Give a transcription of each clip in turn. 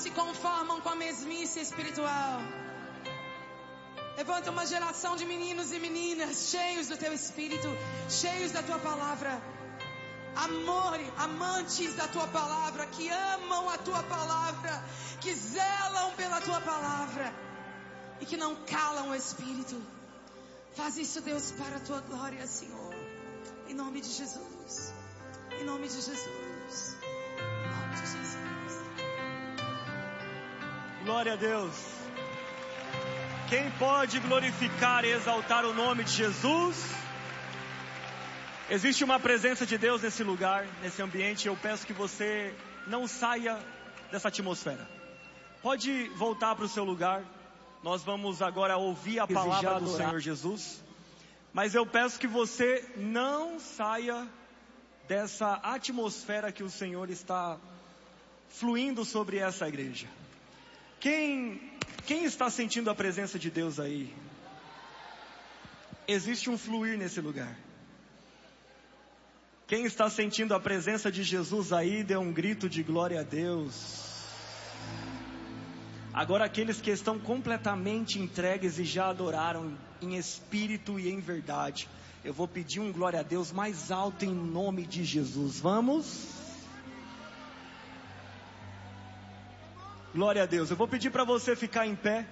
se conformam com a mesmice espiritual. Levanta uma geração de meninos e meninas cheios do teu Espírito, cheios da tua palavra. Amantes da tua palavra, que amam a tua palavra, que zelam pela tua palavra e que não calam o Espírito. Faz isso, Deus, para a tua glória, Senhor. Em nome de Jesus. Em nome de Jesus. Em nome de Jesus. Glória a Deus. Quem pode glorificar e exaltar o nome de Jesus? Existe uma presença de Deus nesse lugar, nesse ambiente. Eu peço que você não saia dessa atmosfera. Pode voltar para o seu lugar. Nós vamos agora ouvir a palavra do Senhor Jesus. Mas eu peço que você não saia dessa atmosfera que o Senhor está fluindo sobre essa igreja. Quem está sentindo a presença de Deus aí? Existe um fluir nesse lugar. Quem está sentindo a presença de Jesus aí, dê um grito de glória a Deus. Agora aqueles que estão completamente entregues e já adoraram em espírito e em verdade, eu vou pedir um glória a Deus mais alto em nome de Jesus. Vamos? Glória a Deus. Eu vou pedir para você ficar em pé.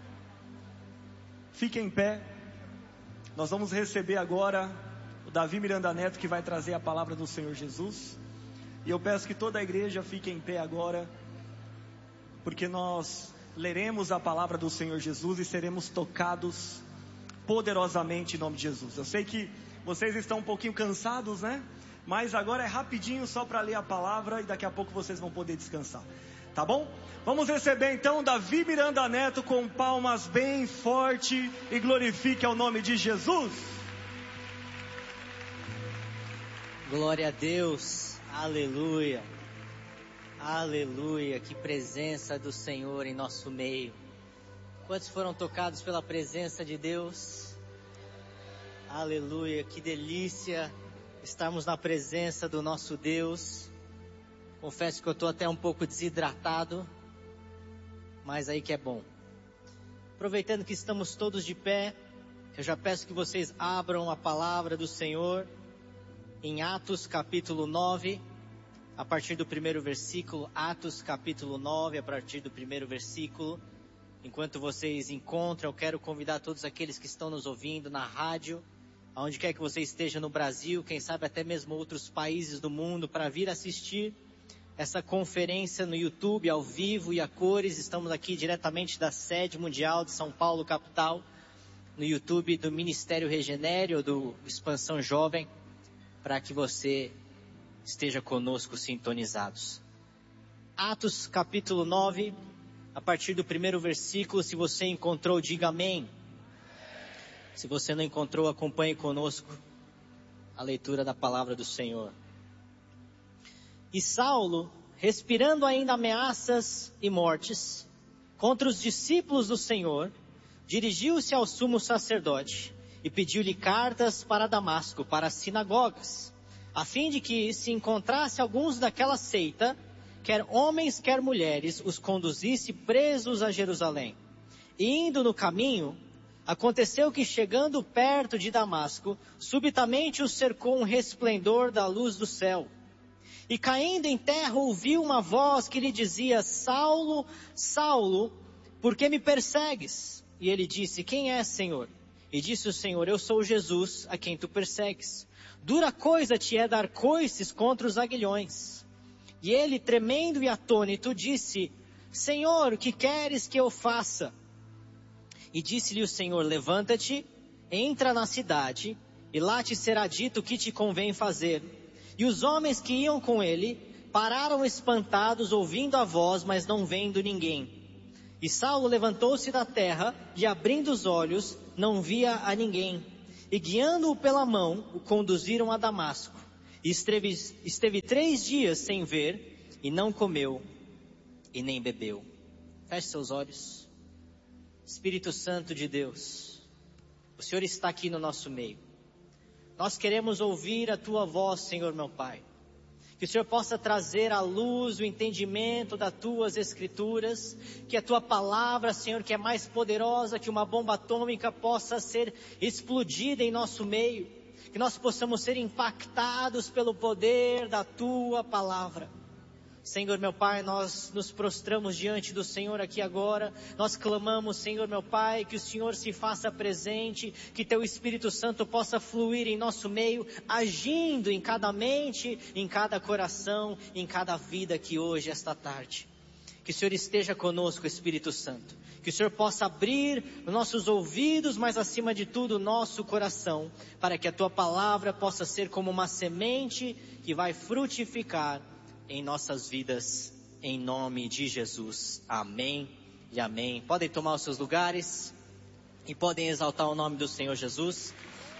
Fique em pé. Nós vamos receber agora o Davi Miranda Neto, que vai trazer a palavra do Senhor Jesus. E eu peço que toda a igreja fique em pé agora, porque nós leremos a palavra do Senhor Jesus e seremos tocados poderosamente em nome de Jesus. Eu sei que vocês estão um pouquinho cansados, né? Mas agora é rapidinho só para ler a palavra e daqui a pouco vocês vão poder descansar. Tá bom? Vamos receber então Davi Miranda Neto com palmas bem forte e glorifique ao nome de Jesus. Glória a Deus, aleluia, aleluia, que presença do Senhor em nosso meio. Quantos foram tocados pela presença de Deus? Aleluia, que delícia estarmos na presença do nosso Deus. Confesso que eu estou até um pouco desidratado, mas aí que é bom. Aproveitando que estamos todos de pé, eu já peço que vocês abram a palavra do Senhor em Atos capítulo 9, a partir do primeiro versículo. Atos capítulo 9, a partir do primeiro versículo. Enquanto vocês encontram, eu quero convidar todos aqueles que estão nos ouvindo na rádio, aonde quer que você esteja no Brasil, quem sabe até mesmo outros países do mundo, para vir assistir essa conferência no YouTube, ao vivo e a cores. Estamos aqui diretamente da sede mundial de São Paulo, capital, no YouTube do Ministério Regenere ou do Expansão Jovem, para que você esteja conosco sintonizados. Atos capítulo 9, a partir do primeiro versículo. Se você encontrou, diga amém. Se você não encontrou, acompanhe conosco a leitura da palavra do Senhor. E Saulo, respirando ainda ameaças e mortes contra os discípulos do Senhor, dirigiu-se ao sumo sacerdote e pediu-lhe cartas para Damasco, para as sinagogas, a fim de que, se encontrasse alguns daquela seita, quer homens, quer mulheres, os conduzisse presos a Jerusalém. E indo no caminho, aconteceu que, chegando perto de Damasco, subitamente o cercou um resplendor da luz do céu. E caindo em terra, ouviu uma voz que lhe dizia: Saulo, Saulo, por que me persegues? E ele disse: quem és, Senhor? E disse o Senhor: eu sou Jesus, a quem tu persegues. Dura coisa te é dar coices contra os aguilhões. E ele, tremendo e atônito, disse: Senhor, o que queres que eu faça? E disse-lhe o Senhor: levanta-te, entra na cidade, e lá te será dito o que te convém fazer. E os homens que iam com ele pararam espantados, ouvindo a voz, mas não vendo ninguém. E Saulo levantou-se da terra, e abrindo os olhos, não via a ninguém. E guiando-o pela mão, o conduziram a Damasco. E esteve 3 dias sem ver, e não comeu, e nem bebeu. Feche seus olhos. Espírito Santo de Deus, o Senhor está aqui no nosso meio. Nós queremos ouvir a Tua voz, Senhor meu Pai. Que o Senhor possa trazer à luz o entendimento das Tuas Escrituras. Que a Tua palavra, Senhor, que é mais poderosa que uma bomba atômica, possa ser explodida em nosso meio. Que nós possamos ser impactados pelo poder da Tua palavra. Senhor, meu Pai, nós nos prostramos diante do Senhor aqui agora. Nós clamamos, Senhor, meu Pai, que o Senhor se faça presente, que Teu Espírito Santo possa fluir em nosso meio, agindo em cada mente, em cada coração, em cada vida aqui hoje, esta tarde. Que o Senhor esteja conosco, Espírito Santo. Que o Senhor possa abrir os nossos ouvidos, mas acima de tudo o nosso coração, para que a Tua palavra possa ser como uma semente que vai frutificar em nossas vidas, em nome de Jesus. Amém e amém. Podem tomar os seus lugares e podem exaltar o nome do Senhor Jesus.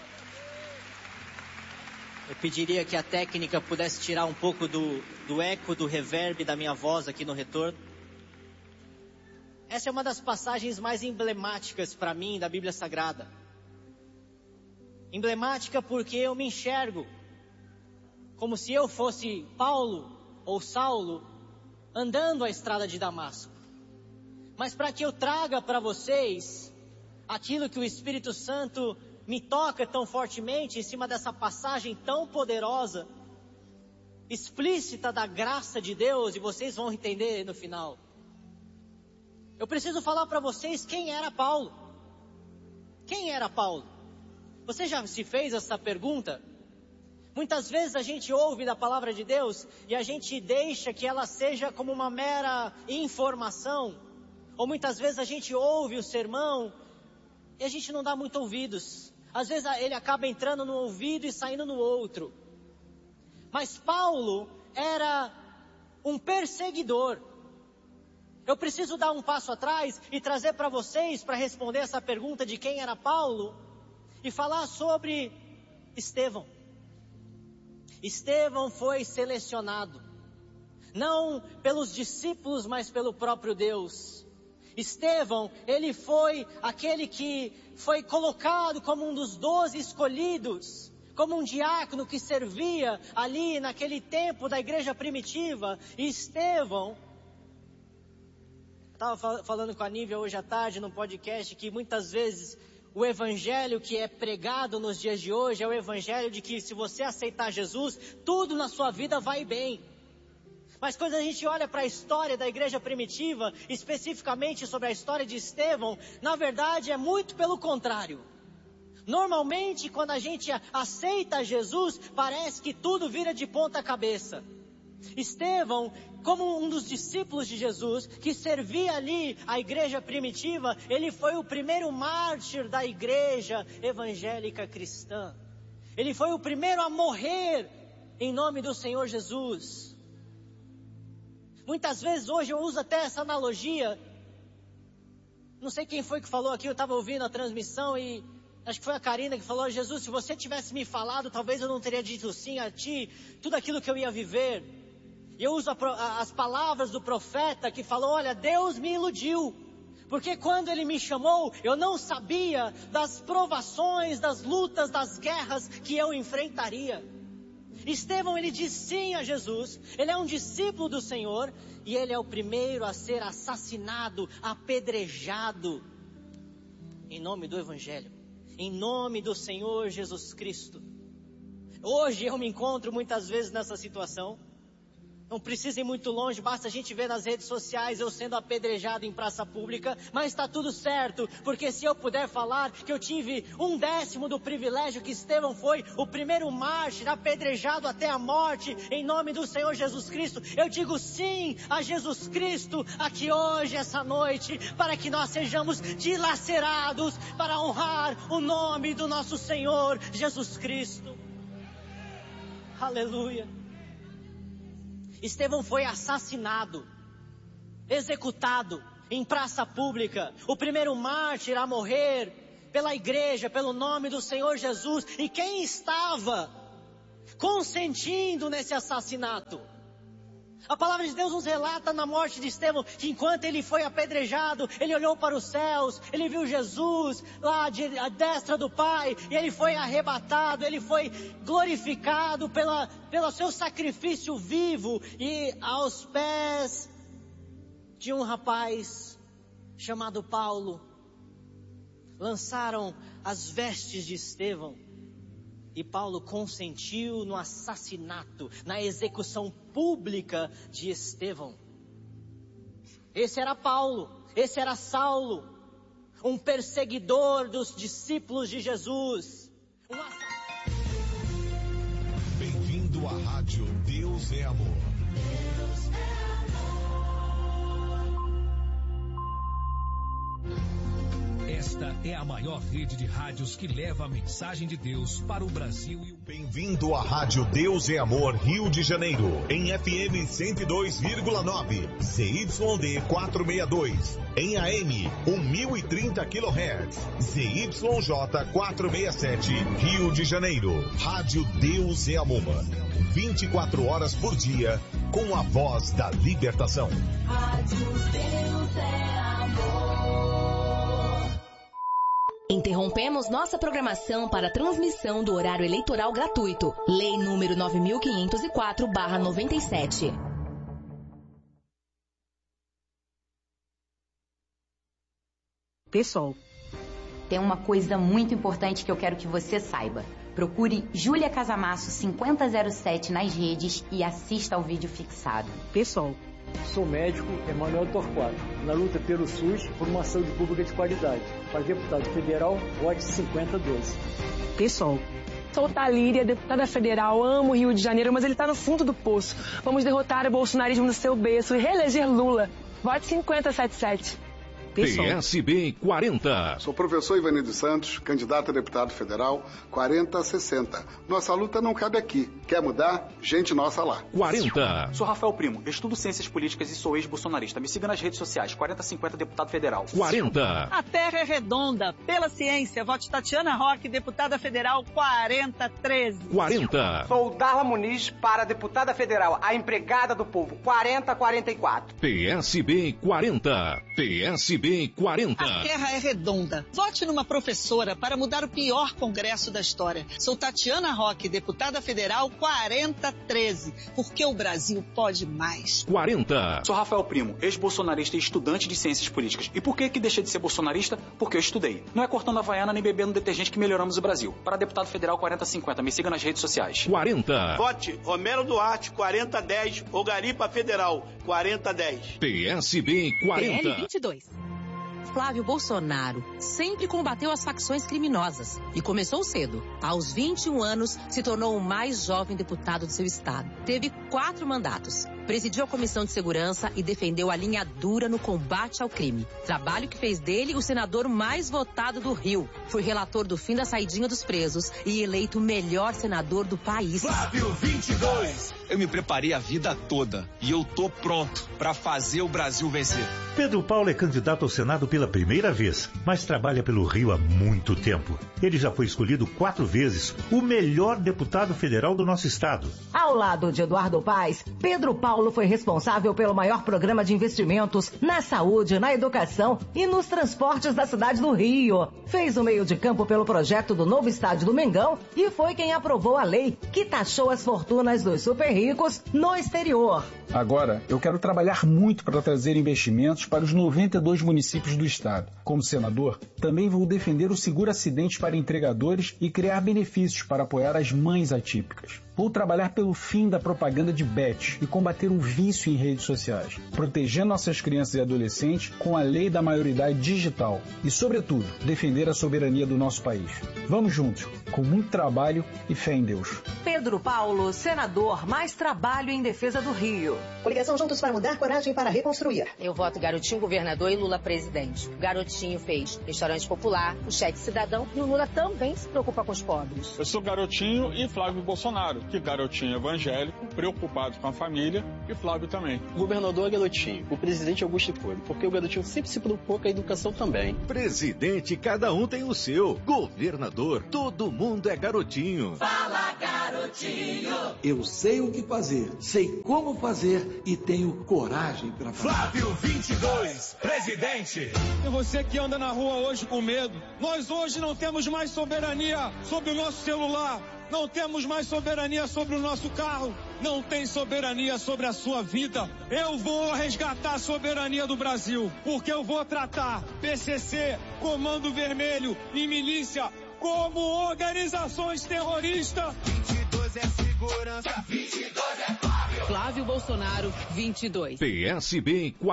Eu pediria que a técnica pudesse tirar um pouco do eco, do reverb da minha voz aqui no retorno. Essa é uma das passagens mais emblemáticas para mim da Bíblia Sagrada. Emblemática porque eu me enxergo como se eu fosse Paulo ou Saulo, andando a estrada de Damasco. Mas para que eu traga para vocês aquilo que o Espírito Santo me toca tão fortemente em cima dessa passagem tão poderosa, explícita da graça de Deus, e vocês vão entender no final. Eu preciso falar para vocês quem era Paulo. Quem era Paulo? Você já se fez essa pergunta? Muitas vezes a gente ouve da palavra de Deus e a gente deixa que ela seja como uma mera informação. Ou muitas vezes a gente ouve o sermão e a gente não dá muito ouvidos. Às vezes ele acaba entrando no ouvido e saindo no outro. Mas Paulo era um perseguidor. Eu preciso dar um passo atrás e trazer para vocês, para responder essa pergunta de quem era Paulo, e falar sobre Estevão. Estevão foi selecionado, não pelos discípulos, mas pelo próprio Deus. Estevão, ele foi aquele que foi colocado como um dos 12 escolhidos, como um diácono que servia ali naquele tempo da igreja primitiva. E Estevão, estava falando com a Nívia hoje à tarde no podcast, que muitas vezes o evangelho que é pregado nos dias de hoje é o evangelho de que se você aceitar Jesus, tudo na sua vida vai bem. Mas quando a gente olha para a história da igreja primitiva, especificamente sobre a história de Estevão, na verdade é muito pelo contrário. Normalmente quando a gente aceita Jesus, parece que tudo vira de ponta cabeça. Estevão, como um dos discípulos de Jesus, que servia ali a igreja primitiva, ele foi o primeiro mártir da igreja evangélica cristã. Ele foi o primeiro a morrer em nome do Senhor Jesus. Muitas vezes hoje eu uso até essa analogia. Não sei quem foi que falou aqui, eu estava ouvindo a transmissão e acho que foi a Karina que falou: Jesus, se você tivesse me falado, talvez eu não teria dito sim a ti, tudo aquilo que eu ia viver. E eu uso as palavras do profeta que falou: olha, Deus me iludiu, porque quando Ele me chamou, eu não sabia das provações, das lutas, das guerras que eu enfrentaria. Estevão, ele diz sim a Jesus, ele é um discípulo do Senhor, e ele é o primeiro a ser assassinado, apedrejado, em nome do Evangelho, em nome do Senhor Jesus Cristo. Hoje eu me encontro muitas vezes nessa situação. Não precisa ir muito longe, basta a gente ver nas redes sociais eu sendo apedrejado em praça pública, mas está tudo certo, porque se eu puder falar que eu tive 1/10 do privilégio que Estevão foi, o primeiro mártir apedrejado até a morte, em nome do Senhor Jesus Cristo, eu digo sim a Jesus Cristo aqui hoje, essa noite, para que nós sejamos dilacerados, para honrar o nome do nosso Senhor Jesus Cristo. Aleluia. Estevão foi assassinado, executado em praça pública, o primeiro mártir a morrer pela igreja, pelo nome do Senhor Jesus. E quem estava consentindo nesse assassinato? A palavra de Deus nos relata na morte de Estevão que enquanto ele foi apedrejado, ele olhou para os céus, ele viu Jesus lá à destra do Pai, e ele foi arrebatado, ele foi glorificado pelo seu sacrifício vivo, e aos pés de um rapaz chamado Paulo, lançaram as vestes de Estevão. E Paulo consentiu no assassinato, na execução pública de Estevão. Esse era Paulo, esse era Saulo, um perseguidor dos discípulos de Jesus. Bem-vindo à rádio Deus é Amor. Deus é Esta é a maior rede de rádios que leva a mensagem de Deus para o Brasil e o... Bem-vindo à rádio Deus é Amor Rio de Janeiro, em FM 102,9, ZYD 462, em AM 1030 kHz, ZYJ 467, Rio de Janeiro. Rádio Deus é Amor, 24 horas por dia, com a voz da libertação. Rádio Deus é Amor. Interrompemos nossa programação para a transmissão do horário eleitoral gratuito. Lei número 9504/97. Pessoal, tem uma coisa muito importante que eu quero que você saiba. Procure Júlia Casamasso 5007 nas redes e assista ao vídeo fixado. Pessoal, sou médico Emanuel Torquato, na luta pelo SUS por uma saúde pública de qualidade. Para deputado federal, vote 5012. Pessoal, sou Thalíria, deputada federal, amo o Rio de Janeiro, mas ele está no fundo do poço. Vamos derrotar o bolsonarismo no seu berço e reeleger Lula. Vote 5077. PSB 40. Sou professor Ivanildo Santos, candidato a deputado federal 4060. Nossa luta não cabe aqui. Quer mudar? Gente nossa lá. 40. Sou Rafael Primo, estudo ciências políticas e sou ex-bolsonarista. Me siga nas redes sociais, 4050 deputado federal. 40. A terra é redonda, pela ciência. Vote Tatiana Roque, deputada federal 4013. 40. Sou Darla Muniz para deputada federal, a empregada do povo, 4044. PSB 40. PSB 40. A terra é redonda. Vote numa professora para mudar o pior congresso da história. Sou Tatiana Roque, deputada federal 4013. Porque o Brasil pode mais. 40. Sou Rafael Primo, ex-bolsonarista e estudante de ciências políticas. E por que deixei de ser bolsonarista? Porque eu estudei. Não é cortando a havaiana nem bebendo detergente que melhoramos o Brasil. Para deputado federal 4050. Me siga nas redes sociais. 40. Vote Romero Duarte 4010 ou Garipa Federal 4010. PSB 40. PL 22. Flávio Bolsonaro sempre combateu as facções criminosas e começou cedo. Aos 21 anos, se tornou o mais jovem deputado do seu estado. Teve 4 mandatos. Presidiu a Comissão de Segurança e defendeu a linha dura no combate ao crime. Trabalho que fez dele o senador mais votado do Rio. Foi relator do fim da saidinha dos presos e eleito o melhor senador do país. Flávio 22. Eu me preparei a vida toda e eu tô pronto para fazer o Brasil vencer. Pedro Paulo é candidato ao Senado pela primeira vez, mas trabalha pelo Rio há muito tempo. Ele já foi escolhido 4 vezes o melhor deputado federal do nosso estado. Ao lado de Eduardo Paes, Pedro Paulo foi responsável pelo maior programa de investimentos na saúde, na educação e nos transportes da cidade do Rio. Fez o meio de campo pelo projeto do novo estádio do Mengão e foi quem aprovou a lei que taxou as fortunas dos super ricos no exterior. Agora, eu quero trabalhar muito para trazer investimentos para os 92 municípios do estado. Como senador, também vou defender o seguro acidente para entregadores e criar benefícios para apoiar as mães atípicas. Vou trabalhar pelo fim da propaganda de bet e combater o vício em redes sociais, proteger nossas crianças e adolescentes com a lei da maioridade digital e, sobretudo, defender a soberania do nosso país. Vamos juntos, com muito trabalho e fé em Deus. Pedro Paulo, senador, mais trabalho em defesa do Rio. Coligação Juntos para Mudar, Coragem para Reconstruir. Eu voto Garotinho governador e Lula presidente. O Garotinho fez restaurante popular, o cheque cidadão e o Lula também se preocupa com os pobres. Eu sou Garotinho e Flávio Bolsonaro. que Garotinho evangélico, preocupado com a família, e Flávio também. O governador é Garotinho, o presidente é Augusto Cury, porque o Garotinho sempre se preocupou com a educação também. Presidente, cada um tem o seu. Governador, todo mundo é Garotinho. Fala, Garotinho! Eu sei o que fazer, sei como fazer e tenho coragem para fazer. Flávio 22, presidente. E você que anda na rua hoje com medo, nós hoje não temos mais soberania sobre o nosso celular, não temos mais soberania sobre o nosso carro, não tem soberania sobre a sua vida. Eu vou resgatar a soberania do Brasil, porque eu vou tratar PCC, Comando Vermelho e milícia como organizações terroristas. 22 é segurança, 22 é Flávio. Flávio Bolsonaro, 22. PSB